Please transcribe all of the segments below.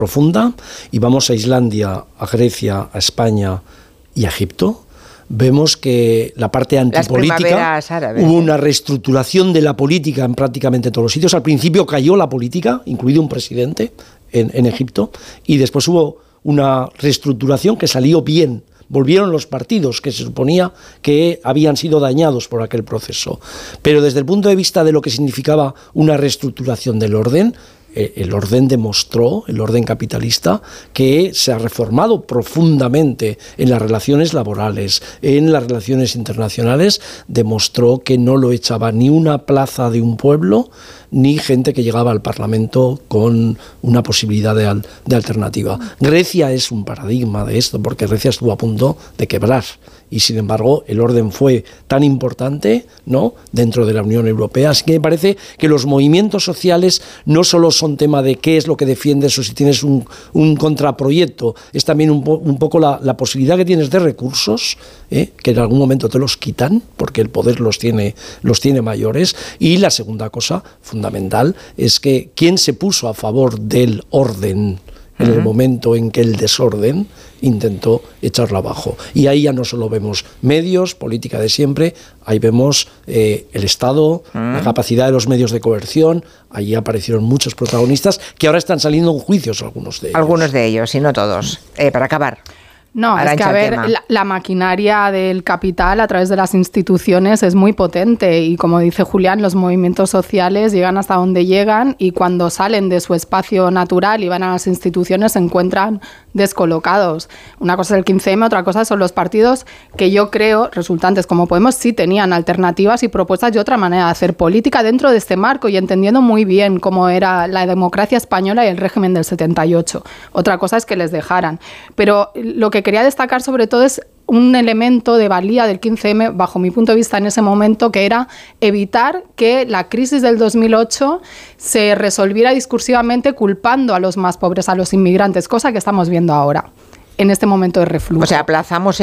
profunda y vamos a Islandia, a Grecia, a España y a Egipto, vemos que la parte antipolítica, hubo una reestructuración de la política en prácticamente todos los sitios. Al principio cayó la política, incluido un presidente en Egipto, y después hubo una reestructuración que salió bien. Volvieron los partidos que se suponía que habían sido dañados por aquel proceso. Pero desde el punto de vista de lo que significaba una reestructuración del orden, el orden demostró, el orden capitalista, que se ha reformado profundamente en las relaciones laborales, en las relaciones internacionales, demostró que no lo echaba ni una plaza de un pueblo, ni gente que llegaba al Parlamento con una posibilidad de alternativa. Grecia es un paradigma de esto, porque Grecia estuvo a punto de quebrar. Y sin embargo el orden fue tan importante, ¿no?, dentro de la Unión Europea. Así que me parece que los movimientos sociales no solo son tema de qué es lo que defiendes o si tienes un contraproyecto, es también un poco la posibilidad que tienes de recursos, que en algún momento te los quitan, porque el poder los tiene mayores. Y la segunda cosa fundamental es que quien se puso a favor del orden en el momento en que el desorden intentó echarlo abajo. Y ahí ya no solo vemos medios, política de siempre, ahí vemos el Estado, la capacidad de los medios de coerción, ahí aparecieron muchos protagonistas que ahora están saliendo en juicios algunos de ellos. Algunos de ellos, y no todos. Para acabar. No, Arantxa, es que a ver, la maquinaria del capital a través de las instituciones es muy potente y como dice Julián, los movimientos sociales llegan hasta donde llegan y cuando salen de su espacio natural y van a las instituciones se encuentran descolocados. Una cosa es el 15M, otra cosa son los partidos que yo creo, resultantes como Podemos, sí tenían alternativas y propuestas y otra manera de hacer política dentro de este marco y entendiendo muy bien cómo era la democracia española y el régimen del 78. Otra cosa es que les dejaran. Pero lo que quería destacar sobre todo es un elemento de valía del 15M, bajo mi punto de vista en ese momento, que era evitar que la crisis del 2008 se resolviera discursivamente culpando a los más pobres, a los inmigrantes, cosa que estamos viendo ahora, en este momento de reflujo. O sea, aplazamos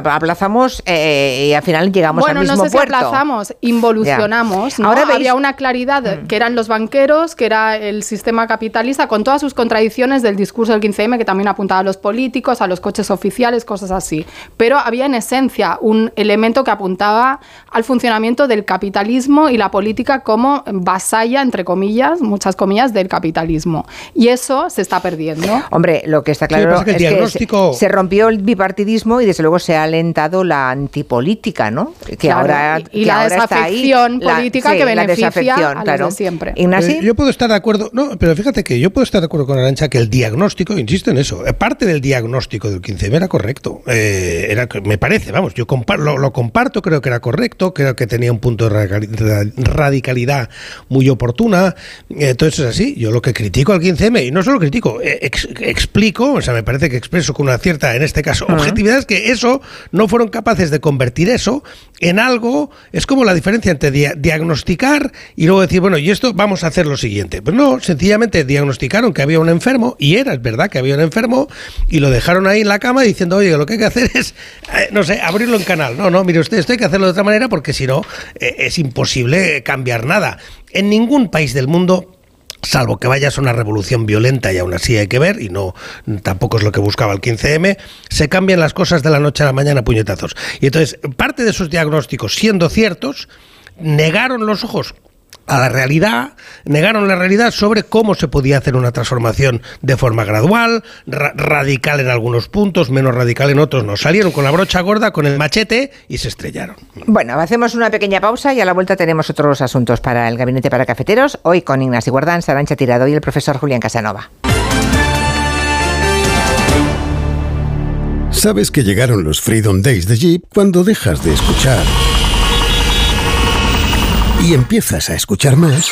y al final llegamos al mismo puerto. Bueno, no sé si aplazamos, involucionamos, ¿no? Ahora había una claridad, que eran los banqueros, que era el sistema capitalista, con todas sus contradicciones del discurso del 15M, que también apuntaba a los políticos, a los coches oficiales, cosas así. Pero había en esencia un elemento que apuntaba al funcionamiento del capitalismo y la política como vasalla, entre comillas, muchas comillas, del capitalismo. Y eso se está perdiendo. Hombre, lo que está claro es que se rompió el bipartidismo y desde luego se ha alentado la antipolítica, ¿no? Que claro, ahora y la desafección política que beneficia a los de siempre. ¿Ignasi? Yo puedo estar de acuerdo, pero fíjate que yo puedo estar de acuerdo con Arantxa que el diagnóstico, insisto en eso, parte del diagnóstico del 15M era correcto. Me parece, vamos, yo lo comparto, creo que era correcto, creo que tenía un punto de radicalidad muy oportuna. Entonces es así, yo lo que critico al 15M, y no solo critico, explico, o sea, me parece que expreso con una cierta, en este caso, objetividad, es que eso no fueron capaces de convertir eso en algo. Es como la diferencia entre diagnosticar y luego decir, bueno, y esto vamos a hacer lo siguiente. Pues no, sencillamente diagnosticaron que había un enfermo, y es verdad que había un enfermo, y lo dejaron ahí en la cama diciendo, oye, lo que hay que hacer es, no sé, abrirlo en canal. No, mire usted, esto hay que hacerlo de otra manera porque si no, es imposible cambiar nada. En ningún país del mundo, salvo que vayas a una revolución violenta, y aún así hay que ver, y no tampoco es lo que buscaba el 15M, se cambian las cosas de la noche a la mañana a puñetazos. Y entonces, parte de esos diagnósticos, siendo ciertos, negaron los ojos a la realidad, negaron la realidad sobre cómo se podía hacer una transformación de forma gradual, radical en algunos puntos, menos radical en otros no. Salieron con la brocha gorda, con el machete y se estrellaron. Bueno, hacemos una pequeña pausa y a la vuelta tenemos otros asuntos para el Gabinete para Cafeteros, hoy con Ignasi Guardans, Arantxa Tirado y el profesor Julián Casanova. Sabes que llegaron los Freedom Days de Jeep cuando dejas de escuchar y empiezas a escuchar más.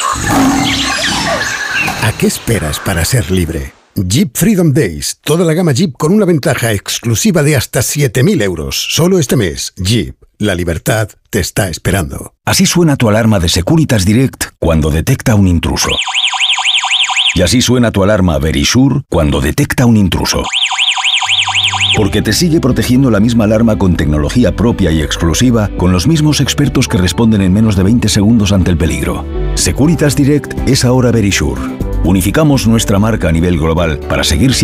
¿A qué esperas para ser libre? Jeep Freedom Days. Toda la gama Jeep con una ventaja exclusiva de hasta 7.000 euros. Solo este mes. Jeep. La libertad te está esperando. Así suena tu alarma de Securitas Direct cuando detecta un intruso. Y así suena tu alarma Verisure cuando detecta un intruso. Porque te sigue protegiendo la misma alarma con tecnología propia y exclusiva, con los mismos expertos que responden en menos de 20 segundos ante el peligro. Securitas Direct es ahora Verisure. Unificamos nuestra marca a nivel global para seguir siendo